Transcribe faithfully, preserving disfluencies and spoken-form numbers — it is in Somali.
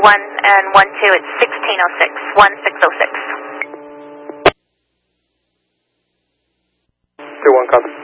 one and one two, it's sixteen oh six, one six oh six. two one, copy.